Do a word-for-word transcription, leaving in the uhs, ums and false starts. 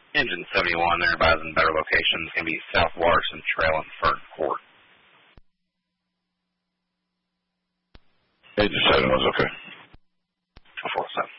Engine seventy-one, they're advising better locations can be South Watterson Trail and Fern Court. Engine seven was okay. four seven.